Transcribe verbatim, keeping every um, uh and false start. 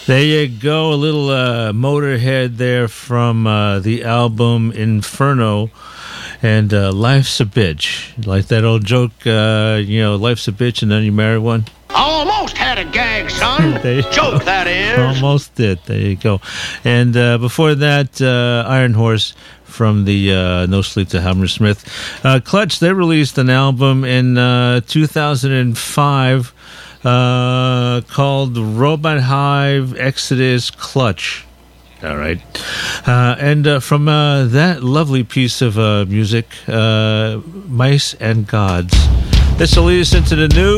There you go, a little uh, Motorhead there from uh, the album Inferno, and uh, Life's a Bitch. Like that old joke, uh, you know, life's a bitch and then you marry one. Almost had a gag, son. Joke, go. that is. Almost did. There you go. And uh, before that, uh, Iron Horse from the uh, No Sleep to Hammersmith. Uh, Clutch, they released an album in uh, two thousand five uh, called Robot Hive Exodus Clutch. All right. Uh, and uh, from uh, that lovely piece of uh, music, uh, Mice and Gods. This will lead us into the news.